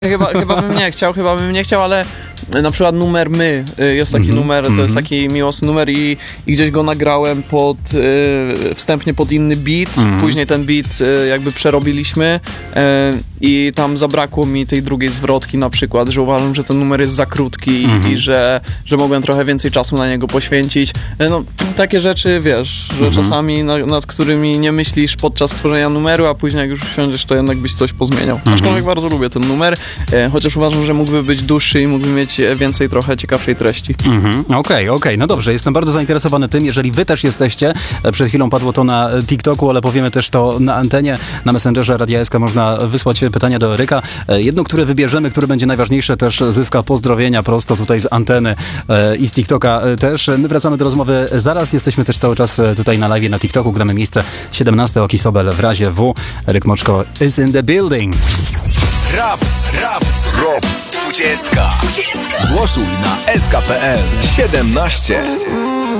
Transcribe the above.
Chyba bym nie chciał, ale na przykład numer My jest taki numer, to jest taki miłosny numer i gdzieś go nagrałem wstępnie pod inny beat, później ten beat jakby przerobiliśmy i tam zabrakło mi tej drugiej zwrotki na przykład, że uważam, że ten numer jest za krótki i że mogłem trochę więcej czasu na niego poświęcić. No, takie rzeczy, wiesz, że czasami nad którymi nie myślisz podczas tworzenia numeru, a później jak już usiądziesz, to jednak byś coś pozmieniał. Aczkolwiek bardzo lubię ten numer, chociaż uważam, że mógłby być dłuższy i mógłby mieć więcej trochę ciekawszej treści. Okej. No dobrze, jestem bardzo zainteresowany tym, jeżeli wy też jesteście. Przed chwilą padło to na TikToku, ale powiemy też to na antenie, na Messengerze Radia SK można wysłać pytania do Eryka. Jedno, które wybierzemy, które będzie najważniejsze, też zyska pozdrowienia prosto tutaj z anteny i z TikToka też. My wracamy do rozmowy zaraz. Jesteśmy też cały czas tutaj na live na TikToku. Gramy miejsce 17. Oki Sobel w razie W. Eryk Moczko is in the building. Rap. 20. Głosuj na SK.pl 17.